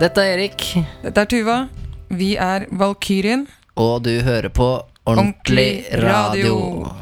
Dette Erik. Dette Tuva. Vi Valkyrien. Og du hører på Ordentlig Radio.